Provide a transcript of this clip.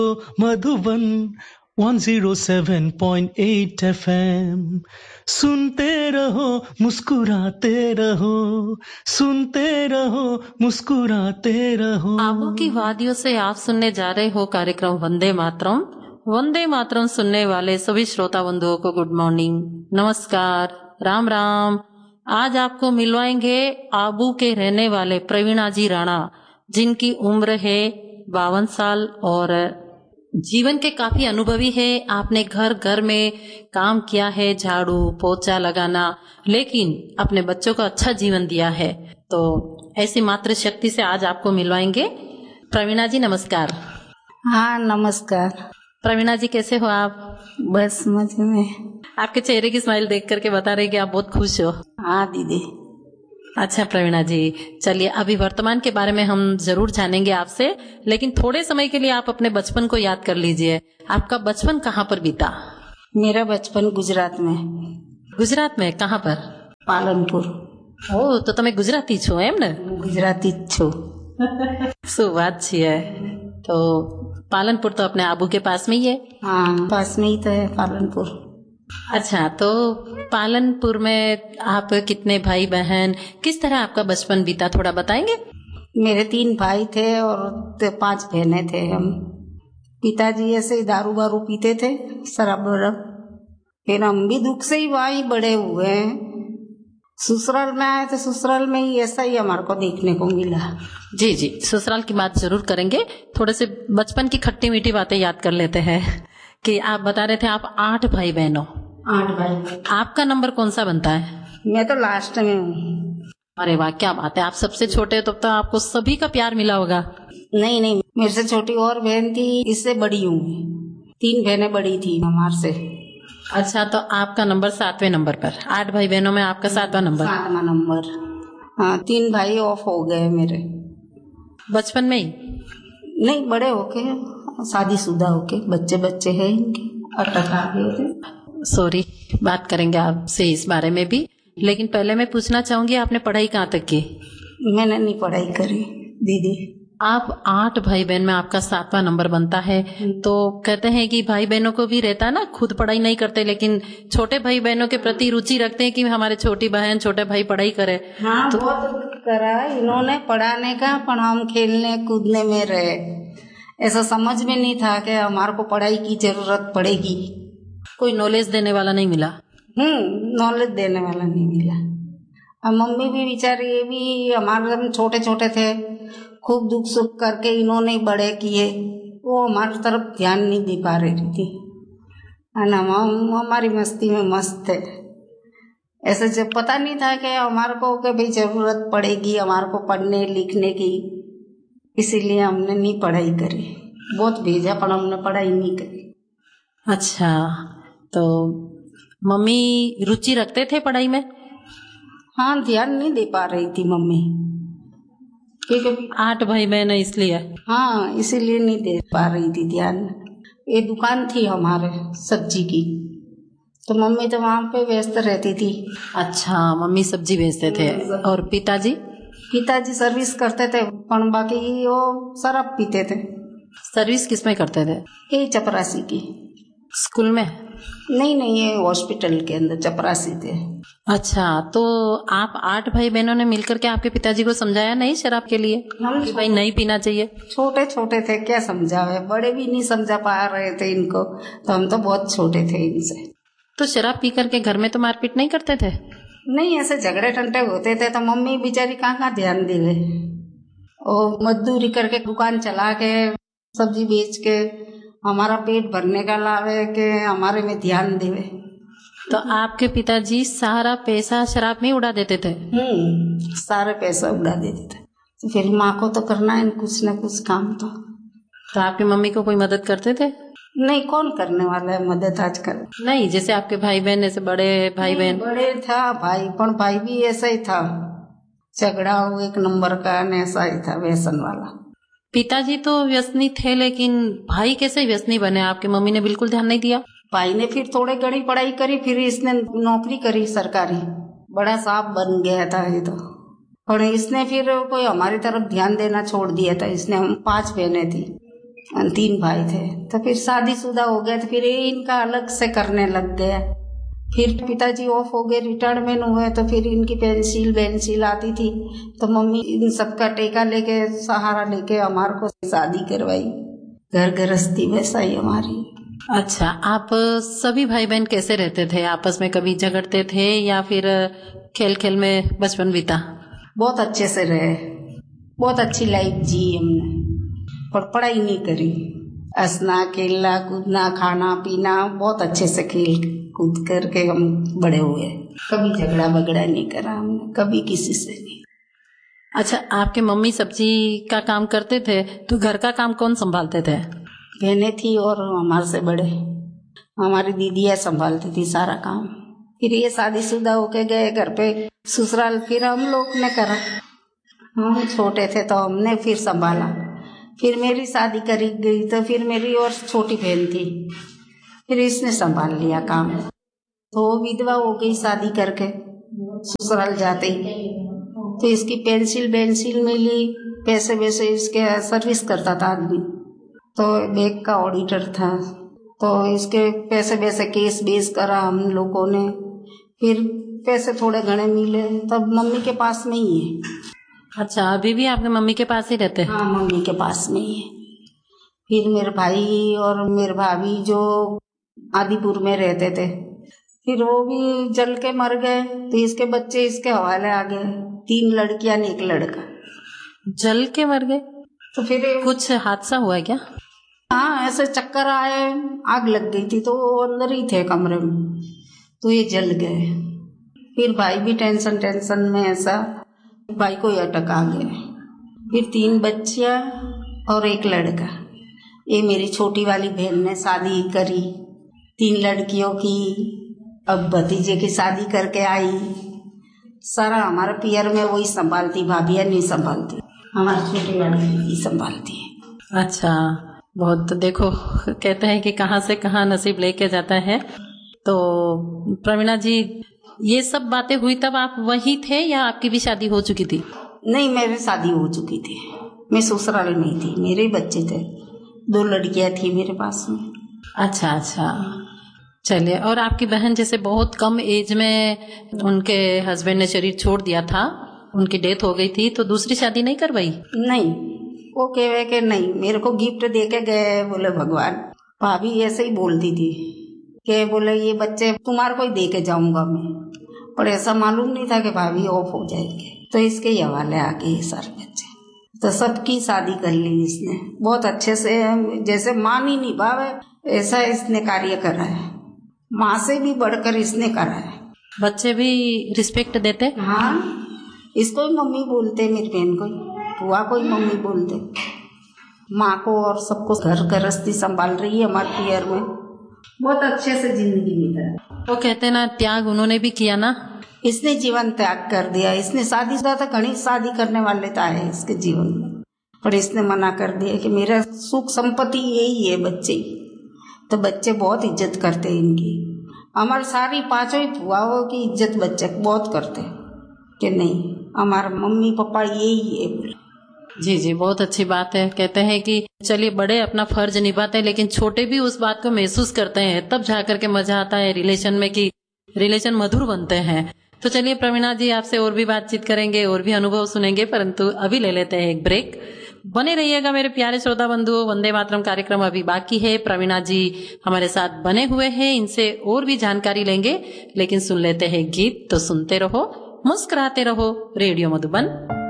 Madhuban 107.8 FM सुनते रहो मुस्कुराते रहो, सुनते रहो मुस्कुराते रहो। आबू की वादियों से आप सुनने जा रहे हो कार्यक्रम वंदे मातरम। वंदे मातरम सुनने वाले सभी श्रोता बंधुओं को गुड मॉर्निंग, नमस्कार, राम राम। आज आपको मिलवाएंगे आबू के रहने वाले प्रवीणा जी राणा, जिनकी उम्र है 52 साल और जीवन के काफी अनुभवी है। आपने घर घर में काम किया है, झाड़ू पोछा लगाना, लेकिन अपने बच्चों को अच्छा जीवन दिया है। तो ऐसी मातृशक्ति से आज आपको मिलवाएंगे। प्रवीणा जी नमस्कार। हाँ नमस्कार। प्रवीणा जी कैसे हो आप? बस मजे में। आपके चेहरे की स्माइल देख करके बता रहे कि आप बहुत खुश हो। हाँ दीदी। अच्छा प्रवीणा जी, चलिए अभी वर्तमान के बारे में हम जरूर जानेंगे आपसे, लेकिन थोड़े समय के लिए आप अपने बचपन को याद कर लीजिए। आपका बचपन कहाँ पर बीता? मेरा बचपन गुजरात में। गुजरात में कहाँ पर? पालनपुर। ओ तो તમે ગુજરાતી છો એમ ને? गुजराती छो। શું વાત છે। तो पालनपुर तो अपने आबू के पास में ही है। हाँ पास में ही तो है पालनपुर। अच्छा, तो पालनपुर में आप कितने भाई बहन, किस तरह आपका बचपन बीता, थोड़ा बताएंगे? मेरे 3 भाई थे और 5 बहनें थे हम। पिताजी ऐसे ही दारू वारू पीते थे, शराब वराब। फिर हम भी दुख से ही वहीं बड़े हुए हैं। ससुराल में आए तो ससुराल में ही ऐसा ही हमारे को देखने को मिला। जी जी, ससुराल की बात जरूर करेंगे। थोड़े से बचपन की खट्टी मीठी बातें याद कर लेते हैं कि आप बता रहे थे आप 8 भाई बहनों। 8 भाई। आपका नंबर कौन सा बनता है? मैं तो लास्ट में हूँ। अरे वाह, क्या बात है। आप सबसे छोटे हो, तब तो आपको सभी का प्यार मिला होगा। नहीं, मेरे से छोटी और बहन थी, इससे बड़ी हूँ। 3 बहनें बड़ी थी हमारे से। अच्छा, तो आपका नंबर 7वें नंबर पर। 8 भाई बहनों में आपका 7वां नंबर। 7वां नंबर। हाँ, 3 भाई ऑफ हो गए मेरे बचपन में ही? नहीं, बड़े होके, शादीशुदा होके, बच्चे हैं इनके, अटक आ गए थे। सॉरी, बात करेंगे आपसे इस बारे में भी, लेकिन पहले मैं पूछना चाहूंगी आपने पढ़ाई कहाँ तक की? मैंने नहीं पढ़ाई करी दीदी। आप 8 भाई बहन में आपका 7वां नंबर बनता है, तो कहते हैं कि भाई बहनों को भी रहता है ना, खुद पढ़ाई नहीं करते लेकिन छोटे भाई बहनों के प्रति रुचि रखते हैं कि हमारे छोटी बहन छोटे भाई पढ़ाई करे। हाँ, तो बहुत करा इन्होंने पढ़ाने का, पर हम खेलने कूदने में रहे। ऐसा समझ में नहीं था कि हमारे को पढ़ाई की जरूरत पड़ेगी। कोई नॉलेज देने वाला नहीं मिला? नॉलेज देने वाला नहीं मिला। और मम्मी भी बेचारी, ये भी हमारे हम छोटे छोटे थे, खूब दुख सुख करके इन्होंने बड़े किए। वो हमारी तरफ ध्यान नहीं दे पा रही थी। हम हमारी मस्ती में मस्त थे। ऐसे जब पता नहीं था कि हमारे को कि भाई जरूरत पड़ेगी हमारे को पढ़ने लिखने की, इसीलिए हमने नहीं पढ़ाई करी। बहुत भेजा पर हमने पढ़ाई नहीं करी। अच्छा, तो मम्मी रुचि रखते थे पढ़ाई में? हाँ, ध्यान नहीं दे पा रही थी मम्मी, क्योंकि 8 भाई बहन है इसलिए। हाँ, इसीलिए नहीं दे पा रही थी ध्यान। ये दुकान थी हमारे सब्जी की, तो मम्मी तो वहाँ पे व्यस्त रहती थी। अच्छा, मम्मी सब्जी बेचते थे। और पिताजी? पिताजी सर्विस करते थे, पर बाकी वो शराब पीते थे। सर्विस किस में करते थे? ये चपरासी की। स्कूल में? नहीं, ये हॉस्पिटल के अंदर चपरासी थे। अच्छा, तो आप 8 भाई बहनों ने मिलकर के आपके पिताजी को समझाया नहीं शराब के लिए कि भाई नहीं पीना चाहिए? छोटे छोटे थे, क्या समझावे, बड़े भी नहीं समझा पा रहे थे इनको, तो हम तो बहुत छोटे थे इनसे। तो शराब पी करके घर में तो मारपीट नहीं करते थे? नहीं, ऐसे झगड़े टंटे होते थे तो मम्मी बेचारी कहाँ ध्यान देवे। और मजदूरी करके दुकान चला के सब्जी बेच के हमारा पेट भरने का लावे के हमारे में ध्यान देवे। तो आपके पिताजी सारा पैसा शराब में उड़ा देते थे? सारे पैसा उड़ा देते थे। तो फिर माँ को तो करना है कुछ न कुछ काम। तो आपकी मम्मी को कोई मदद करते थे? नहीं, कौन करने वाला है मदद आजकल। नहीं, जैसे आपके भाई बहन, जैसे बड़े भाई बहन? बड़े था भाई, पर भाई भी ऐसा ही था, झगड़ा हो 1 नंबर का, ऐसा ही था, व्यसन वाला। पिताजी तो व्यसनी थे, लेकिन भाई कैसे व्यसनी बने? आपकी मम्मी ने बिल्कुल ध्यान नहीं दिया? भाई ने फिर थोड़ी घड़ी पढ़ाई करी, फिर इसने नौकरी करी सरकारी, बड़ा साहब बन गया था ये तो। और इसने फिर कोई हमारी तरफ ध्यान देना छोड़ दिया था इसने। हम 5 बहनें थी, 3 भाई थे। तो फिर शादीशुदा हो गए तो फिर ये इनका अलग से करने लग गया। फिर पिताजी ऑफ हो गए, रिटायरमेंट हुए, तो फिर इनकी पेंसिल आती थी तो मम्मी इन सबका टेका लेके सहारा लेके हमारे को शादी करवाई। घर गृहस्थी वैसा ही हमारी। अच्छा, आप सभी भाई बहन कैसे रहते थे? आपस में कभी झगड़ते थे या फिर खेल खेल में बचपन बीता? बहुत अच्छे से रहे, बहुत अच्छी लाइफ जी हमने, पर पढ़ाई नहीं करी। हंसना खेलना कूदना खाना पीना बहुत अच्छे से खेल कूद करके हम बड़े हुए। कभी झगड़ा बगड़ा नहीं करा हमने, कभी किसी से नहीं। अच्छा, आपके मम्मी सब्जी का काम करते थे तो घर का काम कौन संभालते थे? बहनें थी और हमारे से बड़े हमारी दीदियाँ संभालती थी सारा काम। फिर ये शादीशुदा होके गए घर पे ससुराल, फिर हम लोग ने करा। हम छोटे थे तो हमने फिर संभाला। फिर मेरी शादी करी गई तो फिर मेरी और छोटी बहन थी, फिर इसने संभाल लिया काम। तो विधवा हो गई शादी करके ससुराल जाते ही। तो इसकी पेंसिल मिली, पैसे वैसे इसके सर्विस करता था आदमी, तो बैंक का ऑडिटर था, तो इसके पैसे वैसे केस बेस करा हम लोगों ने। फिर पैसे थोड़े घने मिले तब मम्मी के पास में ही है। अच्छा, अभी भी आपके मम्मी के पास ही रहते हैं? हाँ, मम्मी के पास में ही है। फिर मेरे भाई और मेरे भाभी जो आदिपुर में रहते थे, फिर वो भी जल के मर गए, तो इसके बच्चे इसके हवाले आ गए। 3 लड़कियां ने 1 लड़का। जल के मर गए? तो फिर कुछ हादसा हुआ है क्या? हाँ, ऐसे चक्कर आए, आग लग गई थी तो वो अंदर ही थे कमरे में, तो ये जल गए। फिर भाई भी टेंशन में ऐसा भाई को अटक आ गया। फिर 3 बच्चियां और 1 लड़का। ये मेरी छोटी वाली बहन ने शादी करी 3 लड़कियों की। अब भतीजे की शादी करके आई। सारा हमारे पियर में वही संभालती, भाभियां नहीं संभालती, हमारी छोटी वाली ही संभालती है। अच्छा, बहुत देखो, कहते हैं कि कहाँ से कहाँ नसीब लेके जाता है। तो प्रवीणा जी, ये सब बातें हुई तब आप वही थे या आपकी भी शादी हो चुकी थी? नहीं, मेरी शादी हो चुकी थी, मैं ससुराल में थी, मेरे बच्चे थे, 2 लड़कियां थी मेरे पास में। अच्छा, चलिए। और आपकी बहन जैसे बहुत कम एज में उनके हस्बैंड ने शरीर छोड़ दिया था, उनकी डेथ हो गई थी, तो दूसरी शादी नहीं करवाई? नहीं, वो कहे कि नहीं, मेरे को गिफ्ट दे के गए, बोले भगवान। भाभी ऐसे ही बोलती थी कि बोले ये बच्चे तुम्हारे को ही दे के जाऊंगा मैं, पर ऐसा मालूम नहीं था कि भाभी ऑफ हो जाएंगे, तो इसके ही हवाले आ गए सारे बच्चे। तो सबकी शादी कर ली इसने बहुत अच्छे से, जैसे माँ नहीं निभावे ऐसा इसने कार्य करा है, माँ से भी बढ़कर इसने करा है। बच्चे भी रिस्पेक्ट देते? हाँ, इसको ही मम्मी बोलते, मेरी बहन को ही बुआ को ही मम्मी बोलते। माँ को और सबको घर गृहस्थी संभाल रही है हमारे पियर में, बहुत अच्छे से जिंदगी बिता। वो कहते ना, त्याग उन्होंने भी किया ना, इसने जीवन त्याग कर दिया। इसने शादी था, घनी शादी करने वाले तो आए इसके जीवन में, पर इसने मना कर दिया कि मेरा सुख संपत्ति यही है बच्चे, तो बच्चे बहुत इज्जत करते इनकी। हमारे सारी 5 ही फुआओं की इज्जत बच्चे बहुत करते कि नहीं हमारा मम्मी पापा यही है। जी, बहुत अच्छी बात है। कहते हैं कि चलिए, बड़े अपना फर्ज निभाते हैं लेकिन छोटे भी उस बात को महसूस करते हैं, तब जाकर के मजा आता है रिलेशन में कि रिलेशन मधुर बनते हैं। तो चलिए प्रवीणा जी, आपसे और भी बातचीत करेंगे और भी अनुभव सुनेंगे, परंतु अभी ले लेते हैं एक ब्रेक। बने रहिएगा मेरे प्यारे श्रोता बंधुओं, वंदे मातरम कार्यक्रम अभी बाकी है। प्रवीणा जी हमारे साथ बने हुए हैं, इनसे और भी जानकारी लेंगे, लेकिन सुन लेते हैं गीत। तो सुनते रहो, मुस्कुराते रहो, रेडियो मधुबन